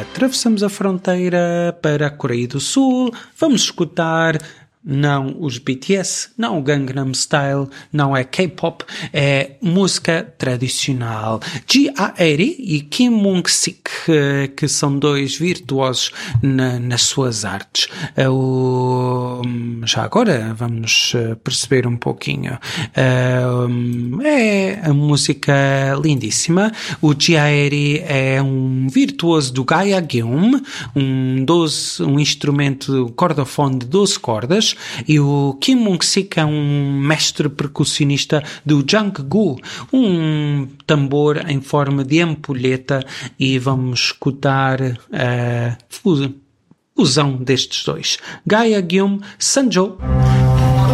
Atravessamos a fronteira para a Coreia do Sul. Vamos escutar não os BTS, não o Gangnam Style, não é K-pop, é música tradicional. G.A.R.Y e Kim Mung-sik, que são dois virtuosos nas suas artes. Já agora vamos perceber um pouquinho. É a música lindíssima. O G.A.R.Y é um virtuoso do Gaya-geum, um instrumento cordofone de 12 cordas, e o Kim Mung-sik é um mestre percussionista do Janggu, um tambor em forma de ampulheta, e vamos escutar a fusão destes dois. Gaya-geum Sanjo.